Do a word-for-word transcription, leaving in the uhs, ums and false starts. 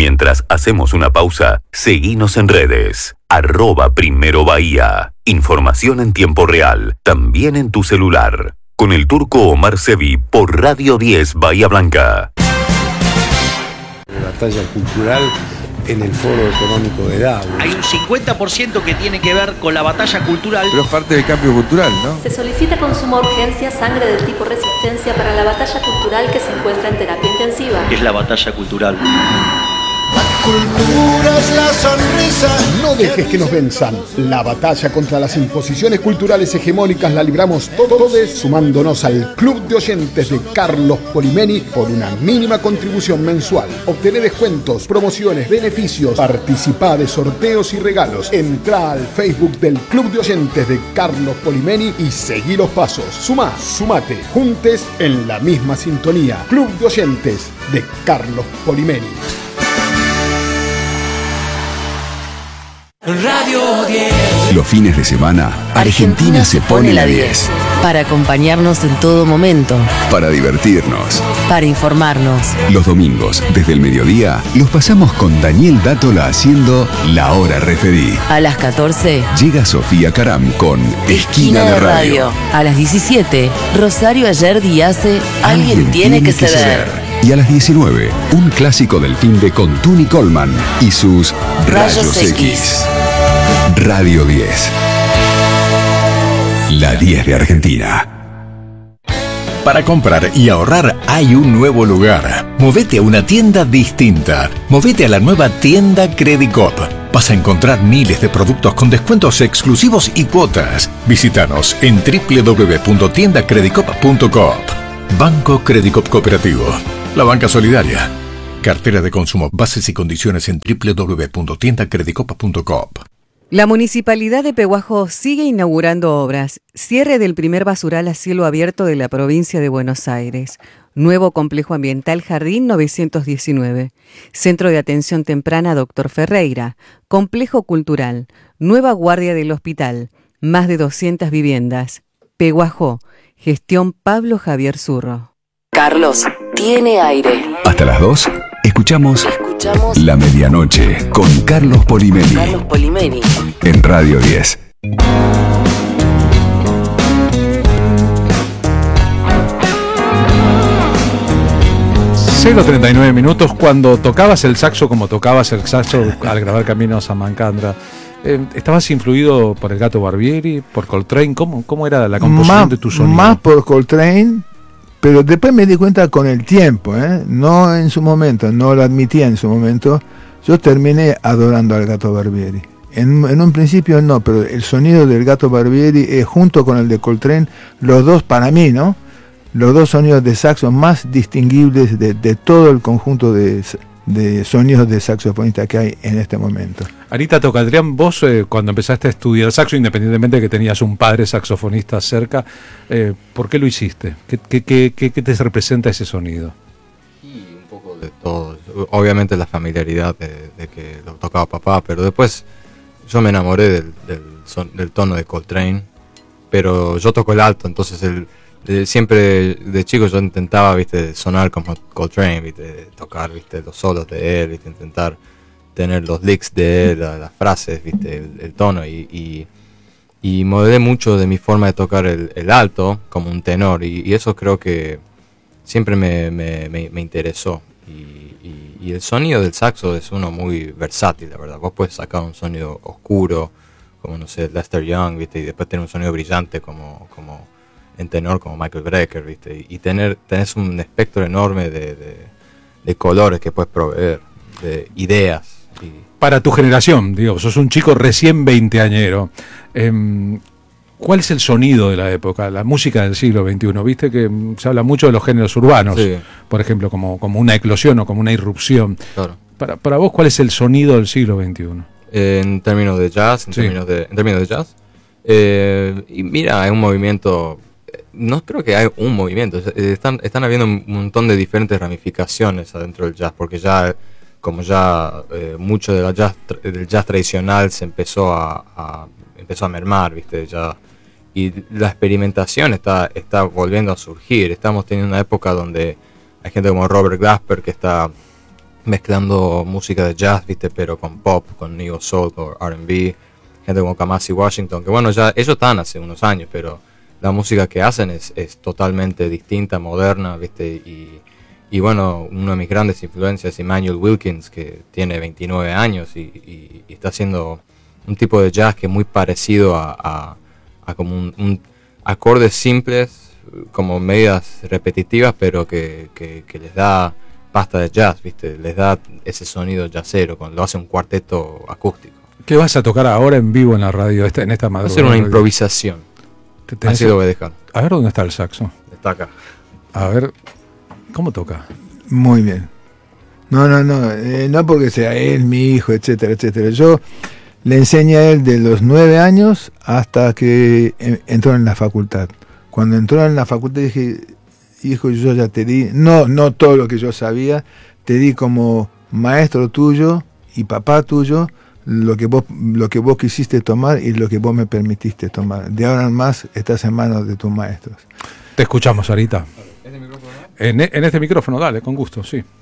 Mientras hacemos una pausa, seguinos en redes. Arroba Primero Bahía. Información en tiempo real, también en tu celular. Con el turco Omar Sevi por Radio diez Bahía Blanca. La batalla cultural en el Foro Económico de Davos. Hay un cincuenta por ciento que tiene que ver con la batalla cultural. Pero es parte del cambio cultural, ¿no? Se solicita con suma urgencia sangre del tipo resistencia para la batalla cultural que se encuentra en terapia intensiva. ¿Qué es la batalla cultural? La cultura es la sonrisa. No dejes que nos venzan. La batalla contra las imposiciones culturales hegemónicas la libramos todos sumándonos al Club de Oyentes de Carlos Polimeni por una mínima contribución mensual. Obtené descuentos, promociones, beneficios, participá de sorteos y regalos. Entrá al Facebook del Club de Oyentes de Carlos Polimeni y seguí los pasos. Sumá, sumate, juntes en la misma sintonía. Club de Oyentes de Carlos Polimeni. Radio diez. Los fines de semana, Argentina se pone la diez. Para acompañarnos en todo momento. Para divertirnos. Para informarnos. Los domingos, desde el mediodía, los pasamos con Daniel Dátola haciendo La Hora Referí. A las catorce, llega Sofía Caram con Esquina, Esquina de, de radio. radio. A las diecisiete, Rosario Ayerdi hace Alguien, Alguien tiene, tiene que, que ceder. ceder. Y a las diecinueve, un clásico del fin de con Tuni Coleman y sus Rayos, Rayos X. X. Radio diez. La diez de Argentina. Para comprar y ahorrar hay un nuevo lugar. Movete a una tienda distinta. Movete a la nueva tienda Credicop. Vas a encontrar miles de productos con descuentos exclusivos y cuotas. Visítanos en doble u doble u doble u punto tienda credicop punto coop. Banco Credicop Cooperativo. La banca solidaria. Cartera de consumo. Bases y condiciones en doble u doble u doble u punto tienda credicop punto coop. La Municipalidad de Pehuajó sigue inaugurando obras. Cierre del primer basural a cielo abierto de la provincia de Buenos Aires. Nuevo complejo ambiental Jardín novecientos diecinueve. Centro de atención temprana Doctor Ferreira. Complejo cultural. Nueva guardia del hospital. Más de doscientas viviendas. Pehuajó. Gestión Pablo Javier Zurro. Carlos tiene aire. Hasta las dos, escuchamos, escuchamos La Medianoche con Carlos Polimeni. Carlos Polimeni. En Radio diez. cero treinta y nueve minutos, cuando tocabas el saxo como tocabas el saxo al grabar Caminos a Mancandra. Eh, ¿Estabas influido por el Gato Barbieri, por Coltrane? ¿Cómo, cómo era la composición más, de tu sonido? Más por Coltrane, pero después me di cuenta con el tiempo, ¿eh? No en su momento, no lo admitía en su momento. Yo terminé adorando al Gato Barbieri. En, en un principio no, pero el sonido del Gato Barbieri es, junto con el de Coltrane, los dos para mí, ¿no? Los dos sonidos de saxo más distinguibles de, de todo el conjunto de, de sonidos de saxofonista que hay en este momento. Anita Tocadrián, vos eh, cuando empezaste a estudiar saxo, independientemente de que tenías un padre saxofonista cerca, eh, ¿por qué lo hiciste? ¿Qué, qué, qué, qué, qué te representa ese sonido? Y un poco de todo. Obviamente la familiaridad de, de que lo tocaba papá, pero después yo me enamoré del, del, son, del tono de Coltrane, pero yo toco el alto, entonces el, el, siempre de chico yo intentaba, viste, sonar como Coltrane, viste, tocar, viste, los solos de él, viste, intentar tener los licks de él, las frases, viste, el, el tono, y, y, y modelé mucho de mi forma de tocar el, el alto como un tenor, y, y eso creo que siempre me, me, me, me interesó. Y, y, y el sonido del saxo es uno muy versátil, la verdad. Vos puedes sacar un sonido oscuro, como no sé, Lester Young, viste, y después tener un sonido brillante como, como en tenor, como Michael Brecker, viste, y tener tenés un espectro enorme de, de, de colores que puedes proveer, de ideas. Y... Para tu generación, digo, sos un chico recién veinteañero. Eh, ¿Cuál es el sonido de la época, la música del siglo veintiuno? Viste que se habla mucho de los géneros urbanos, sí, por ejemplo, como, como una eclosión o como una irrupción. Claro. Para, para vos, ¿cuál es el sonido del siglo veintiuno? Eh, en términos de jazz, en, sí. términos, de, en términos de jazz. Eh, y mira, hay un movimiento, no creo que hay un movimiento, están, están habiendo un montón de diferentes ramificaciones adentro del jazz, porque ya, como ya eh, mucho de la jazz, del jazz tradicional se empezó a, a, empezó a mermar, ¿viste? Ya... Y la experimentación está, está volviendo a surgir. Estamos teniendo una época donde hay gente como Robert Glasper que está mezclando música de jazz, viste, pero con pop, con neo soul, con R and B, gente como Kamasi Washington, que bueno, ya ellos están hace unos años, pero la música que hacen es, es totalmente distinta, moderna, viste, y, y bueno, uno de mis grandes influencias es Emmanuel Wilkins, que tiene veintinueve años y, y, y está haciendo un tipo de jazz que es muy parecido a, a, a como un, un acordes simples, como medias repetitivas, pero que, que, que les da pasta de jazz, viste, les da ese sonido jazzero, cuando lo hace un cuarteto acústico. ¿Qué vas a tocar ahora en vivo en la radio, esta, en esta madrugada? Va a ser una improvisación. Así lo voy a dejar. A ver dónde está el saxo. Está acá. A ver, ¿cómo toca? Muy bien. No, no, no, eh, no porque sea él, mi hijo, etcétera, etcétera. Yo le enseñé a él de los nueve años hasta que entró en la facultad. Cuando entró en la facultad dije, hijo, yo ya te di, no, no todo lo que yo sabía, te di como maestro tuyo y papá tuyo lo que vos, lo que vos quisiste tomar y lo que vos me permitiste tomar. De ahora en más estás en manos de tus maestros. Te escuchamos, Sarita. ¿Este micrófono? En, en este micrófono, dale, con gusto, sí.